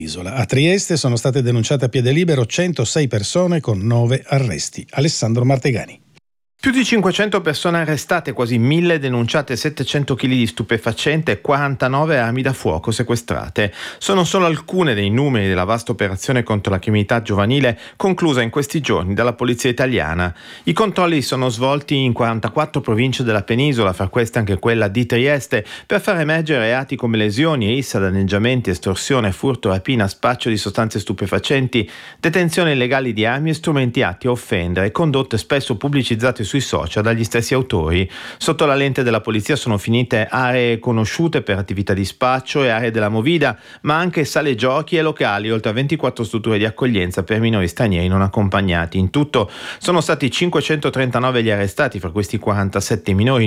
A Trieste sono state denunciate a piede libero 106 persone con 9 arresti. Alessandro Martegani. Più di 500 persone arrestate, quasi 1000 denunciate, 700 kg di stupefacente e 49 armi da fuoco sequestrate. Sono solo alcune dei numeri della vasta operazione contro la criminalità giovanile conclusa in questi giorni dalla polizia italiana. I controlli sono svolti in 44 province della penisola, fra queste anche quella di Trieste, per far emergere reati come lesioni, issa, danneggiamenti, estorsione, furto, rapina, spaccio di sostanze stupefacenti, detenzione illegale di armi e strumenti atti a offendere, condotte spesso pubblicizzate sui social dagli stessi autori. Sotto la lente della polizia sono finite aree conosciute per attività di spaccio e aree della movida, ma anche sale giochi e locali, oltre a 24 strutture di accoglienza per minori stranieri non accompagnati. In tutto sono stati 539 gli arrestati, fra questi 47 minori,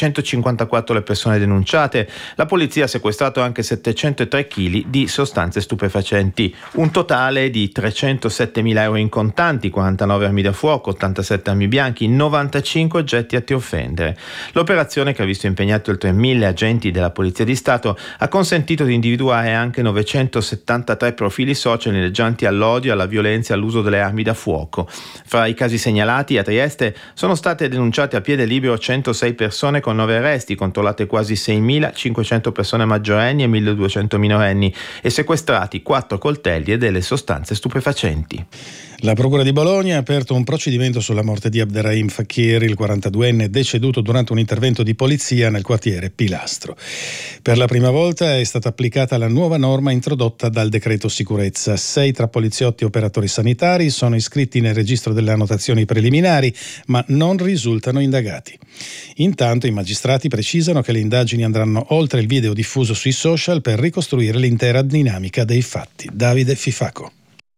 954 le persone denunciate. La polizia ha sequestrato anche 703 kg di sostanze stupefacenti, un totale di 307.000 euro in contanti, 49 armi da fuoco, 87 armi bianchi, 95 oggetti atti a offendere. L'operazione, che ha visto impegnati oltre 1000 agenti della Polizia di Stato, ha consentito di individuare anche 973 profili social inneggianti all'odio, alla violenza e all'uso delle armi da fuoco. Fra i casi segnalati a Trieste sono state denunciate a piede libero 106 persone con 9 arresti, controllate quasi 6.500 persone maggiorenni e 1.200 minorenni e sequestrati 4 coltelli e delle sostanze stupefacenti. La Procura di Bologna ha aperto un procedimento sulla morte di Abderrahim Fakir, il 42enne deceduto durante un intervento di polizia nel quartiere Pilastro. Per la prima volta è stata applicata la nuova norma introdotta dal decreto sicurezza. 6 tra poliziotti e operatori sanitari sono iscritti nel registro delle annotazioni preliminari, ma non risultano indagati. Intanto i magistrati precisano che le indagini andranno oltre il video diffuso sui social per ricostruire l'intera dinamica dei fatti. Davide Fifaco.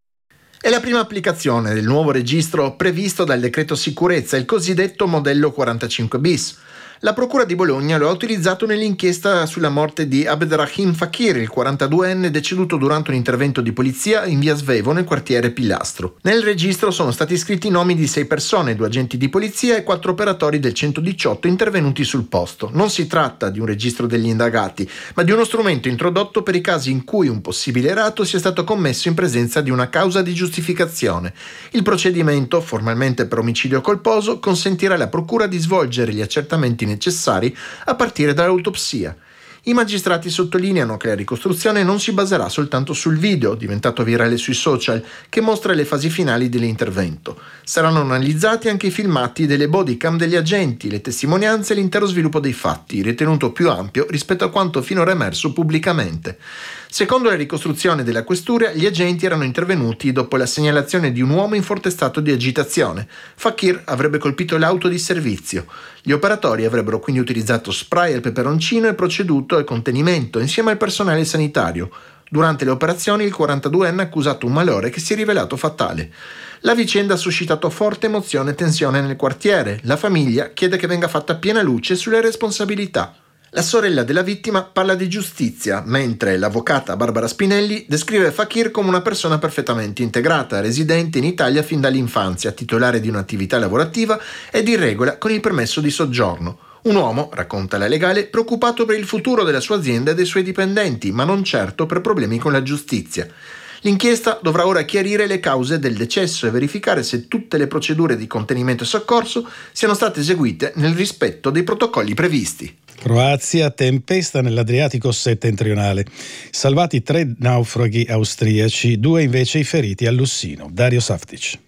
È la prima applicazione del nuovo registro previsto dal decreto sicurezza, il cosiddetto modello 45 bis. La Procura di Bologna lo ha utilizzato nell'inchiesta sulla morte di Abderrahim Fakir, il 42enne deceduto durante un intervento di polizia in via Svevo nel quartiere Pilastro. Nel registro sono stati iscritti i nomi di 6 persone, 2 agenti di polizia e 4 operatori del 118 intervenuti sul posto. Non si tratta di un registro degli indagati, ma di uno strumento introdotto per i casi in cui un possibile reato sia stato commesso in presenza di una causa di giustificazione. Il procedimento, formalmente per omicidio colposo, consentirà alla Procura di svolgere gli accertamenti necessari a partire dall'autopsia. I magistrati sottolineano che la ricostruzione non si baserà soltanto sul video, diventato virale sui social, che mostra le fasi finali dell'intervento. Saranno analizzati anche i filmati delle bodycam degli agenti, le testimonianze e l'intero sviluppo dei fatti, ritenuto più ampio rispetto a quanto finora emerso pubblicamente. Secondo la ricostruzione della questura, gli agenti erano intervenuti dopo la segnalazione di un uomo in forte stato di agitazione. Fakir avrebbe colpito l'auto di servizio. Gli operatori avrebbero quindi utilizzato spray al peperoncino e proceduto al contenimento insieme al personale sanitario. Durante le operazioni il 42enne ha accusato un malore che si è rivelato fatale. La vicenda ha suscitato forte emozione e tensione nel quartiere. La famiglia chiede che venga fatta piena luce sulle responsabilità. La sorella della vittima parla di giustizia, mentre l'avvocata Barbara Spinelli descrive Fakir come una persona perfettamente integrata, residente in Italia fin dall'infanzia, titolare di un'attività lavorativa ed in regola con il permesso di soggiorno. Un uomo, racconta la legale, preoccupato per il futuro della sua azienda e dei suoi dipendenti, ma non certo per problemi con la giustizia. L'inchiesta dovrà ora chiarire le cause del decesso e verificare se tutte le procedure di contenimento e soccorso siano state eseguite nel rispetto dei protocolli previsti. Croazia, tempesta nell'Adriatico settentrionale. Salvati 3 naufraghi austriaci, 2 invece i feriti a Lussino. Dario Saftic.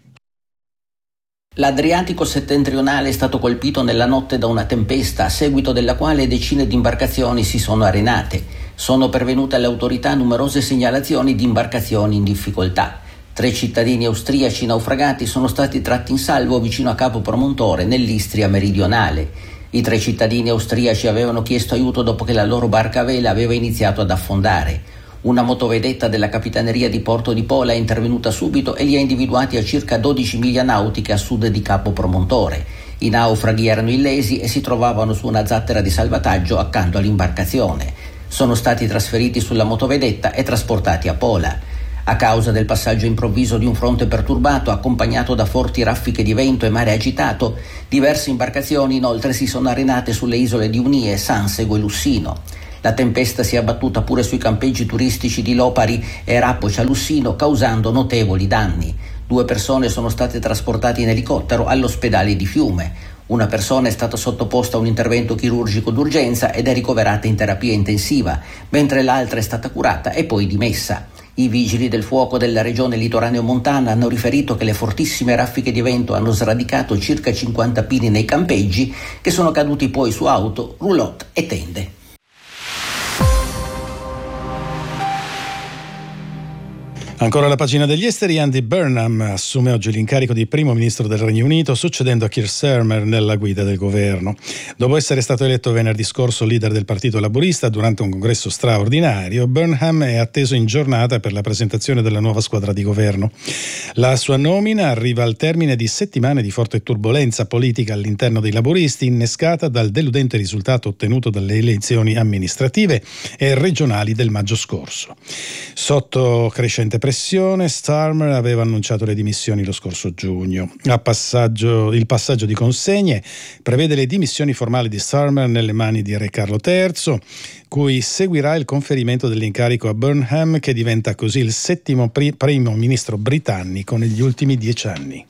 L'Adriatico settentrionale è stato colpito nella notte da una tempesta, a seguito della quale decine di imbarcazioni si sono arenate. Sono pervenute alle autorità numerose segnalazioni di imbarcazioni in difficoltà. 3 cittadini austriaci naufragati sono stati tratti in salvo vicino a Capo Promontore, nell'Istria meridionale. I 3 cittadini austriaci avevano chiesto aiuto dopo che la loro barca a vela aveva iniziato ad affondare. Una motovedetta della Capitaneria di Porto di Pola è intervenuta subito e li ha individuati a circa 12 miglia nautiche a sud di Capo Promontore. I naufraghi erano illesi e si trovavano su una zattera di salvataggio accanto all'imbarcazione. Sono stati trasferiti sulla motovedetta e trasportati a Pola. A causa del passaggio improvviso di un fronte perturbato accompagnato da forti raffiche di vento e mare agitato, diverse imbarcazioni inoltre si sono arenate sulle isole di Unie, Sansego e Lussino. La tempesta si è abbattuta pure sui campeggi turistici di Lopari e Rappo Cialussino, causando notevoli danni. 2 persone sono state trasportate in elicottero all'ospedale di Fiume. Una persona è stata sottoposta a un intervento chirurgico d'urgenza ed è ricoverata in terapia intensiva, mentre l'altra è stata curata e poi dimessa. I vigili del fuoco della regione litoraneo-montana hanno riferito che le fortissime raffiche di vento hanno sradicato circa 50 pini nei campeggi, che sono caduti poi su auto, roulotte e tende. Ancora la pagina degli esteri. Andy Burnham assume oggi l'incarico di primo ministro del Regno Unito, succedendo a Keir Starmer nella guida del governo. Dopo essere stato eletto venerdì scorso leader del Partito Laburista durante un congresso straordinario, Burnham è atteso in giornata per la presentazione della nuova squadra di governo. La sua nomina arriva al termine di settimane di forte turbolenza politica all'interno dei laburisti, innescata dal deludente risultato ottenuto dalle elezioni amministrative e regionali del maggio scorso. Sotto crescente pressione, Starmer aveva annunciato le dimissioni lo scorso giugno. Il passaggio di consegne prevede le dimissioni formali di Starmer nelle mani di Re Carlo III, cui seguirà il conferimento dell'incarico a Burnham, che diventa così il 7° primo ministro britannico negli ultimi 10 anni.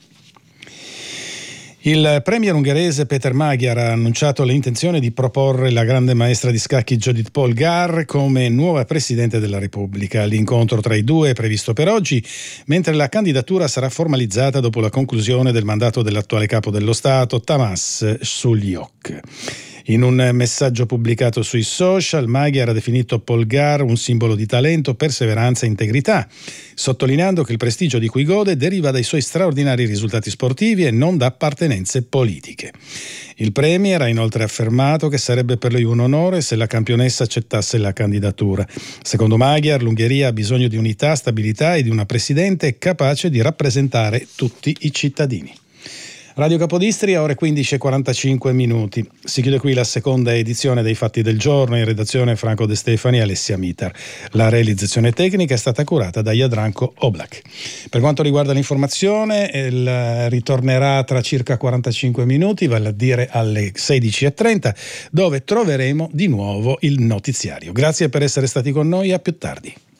Il premier ungherese Peter Magyar ha annunciato l'intenzione di proporre la grande maestra di scacchi Judith Polgár come nuova presidente della Repubblica. L'incontro tra i due è previsto per oggi, mentre la candidatura sarà formalizzata dopo la conclusione del mandato dell'attuale capo dello Stato, Tamás Sulyok. In un messaggio pubblicato sui social, Magyar ha definito Polgár un simbolo di talento, perseveranza e integrità, sottolineando che il prestigio di cui gode deriva dai suoi straordinari risultati sportivi e non da appartenenze politiche. Il premier ha inoltre affermato che sarebbe per lui un onore se la campionessa accettasse la candidatura. Secondo Magyar, l'Ungheria ha bisogno di unità, stabilità e di una presidente capace di rappresentare tutti i cittadini. Radio Capodistria, ore 15:45. Si chiude qui la seconda edizione dei Fatti del Giorno. In redazione Franco De Stefani e Alessia Mitar. La realizzazione tecnica è stata curata da Jadranko Oblak. Per quanto riguarda l'informazione, ritornerà tra circa 45 minuti, vale a dire alle 16:30, dove troveremo di nuovo il notiziario. Grazie per essere stati con noi, a più tardi.